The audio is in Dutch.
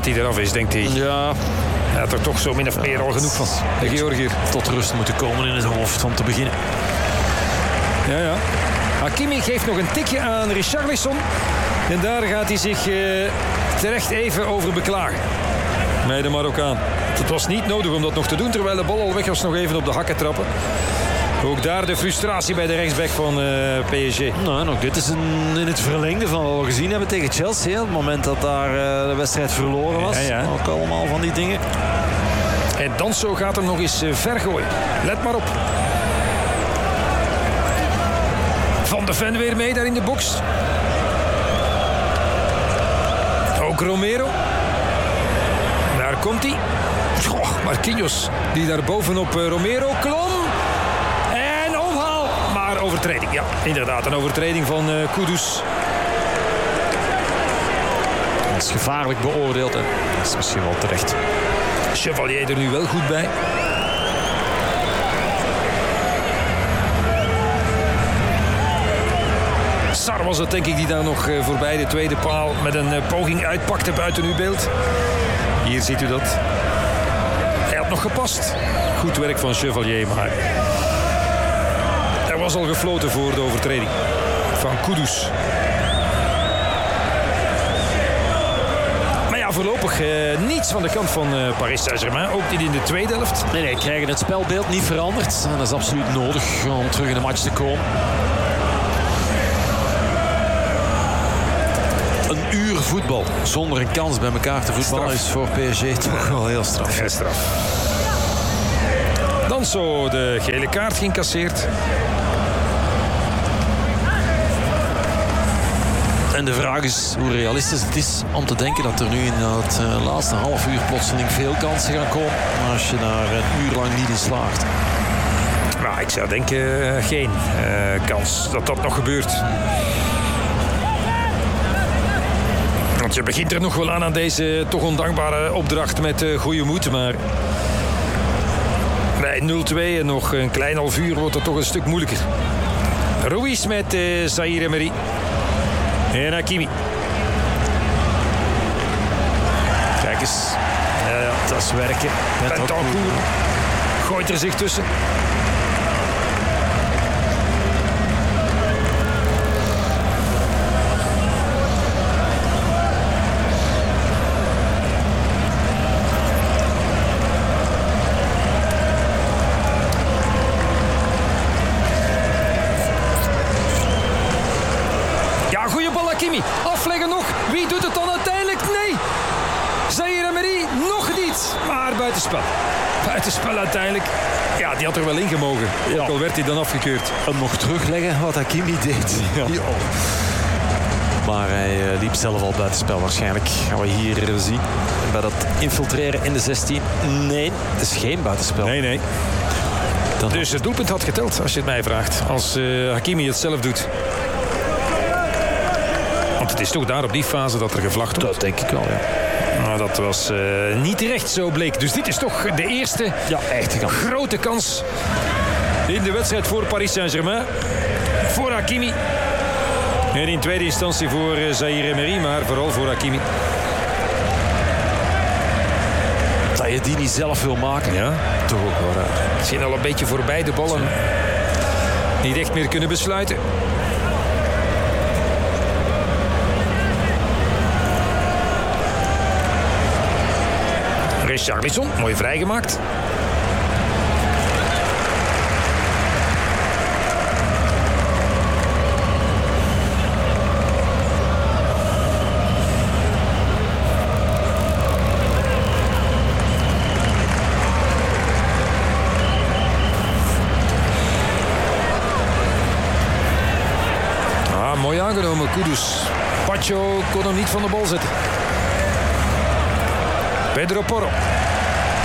hij eraf is, denkt hij. Ja. Hij had er toch zo min of meer al genoeg van. De Georgiër. Tot rust moeten komen in het hoofd om te beginnen. Ja. Hakimi geeft nog een tikje aan Richarlison. En daar gaat hij zich terecht even over beklagen. Bij de Marokkaan. Het was niet nodig om dat nog te doen, terwijl de bal al weg was, nog even op de hakken trappen. Ook daar de frustratie bij de rechtsback van PSG. Nou, en ook dit is in het verlengde van wat we gezien hebben tegen Chelsea. Op het moment dat daar de wedstrijd verloren was. Ja. Ook allemaal van die dingen. En Danso gaat hem nog eens vergooien. Let maar op. Van de Ven weer mee daar in de box. Ook Romero. Daar komt hij. Marquinhos die daar bovenop Romero klom. En omhaal. Maar overtreding. Ja, inderdaad. Een overtreding van Kudus. Dat is gevaarlijk beoordeeld. En dat is misschien wel terecht. Chevalier er nu wel goed bij. Sar was het, denk ik, die daar nog voorbij de tweede paal met een poging uitpakte buiten uw beeld. Hier ziet u dat. Hij had nog gepast. Goed werk van Chevalier, maar er was al gefloten voor de overtreding van Kudus. Maar ja, voorlopig niets van de kant van Paris Saint-Germain. Ook niet in de tweede helft. Nee, krijgen het spelbeeld niet veranderd. En dat is absoluut nodig om terug in de match te komen. Een uur voetbal zonder een kans bij elkaar te voetballen is voor PSG toch wel heel straf. Heel straf. Dan zo de gele kaart geïncasseerd. En de vraag is hoe realistisch het is om te denken dat er nu in het laatste half uur plotseling veel kansen gaan komen. Maar als je daar een uur lang niet in slaagt. Nou, ik zou denken geen kans dat dat nog gebeurt. Want je begint er nog wel aan deze toch ondankbare opdracht met goede moed. Maar bij 0-2 en nog een klein half uur wordt het toch een stuk moeilijker. Ruiz met Zaïre Emery. En Hakimi. Kijk eens. Ja, dat is werken. Bentancur gooit er zich tussen. Afleggen nog. Wie doet het dan uiteindelijk? Nee. Zaïre Emery nog niet. Maar buitenspel. Buitenspel uiteindelijk. Ja, die had er wel in gemogen. Ja. Ook al werd hij dan afgekeurd. En nog terugleggen wat Hakimi deed. Ja. Maar hij liep zelf al buitenspel waarschijnlijk. Gaan we hier zien. En bij dat infiltreren in de 16. Nee, het is geen buitenspel. Nee. Dus het doelpunt had geteld, als je het mij vraagt. Als Hakimi het zelf doet. Want het is toch daar op die fase dat er gevlacht wordt. Dat denk ik wel, ja. Maar dat was niet terecht, zo bleek. Dus dit is toch de eerste grote kans in de wedstrijd voor Paris Saint-Germain. Voor Hakimi. En in tweede instantie voor Zaïre Emery, maar vooral voor Hakimi. Dat je die niet zelf wil maken. Ja. Toch ook wel raar. Misschien al een beetje voorbij de ballen. Niet echt meer kunnen besluiten. Richarlison, mooi vrijgemaakt. Mooi aangenomen, Kudus. Pacho kon hem niet van de bal zetten. Pedro Porro.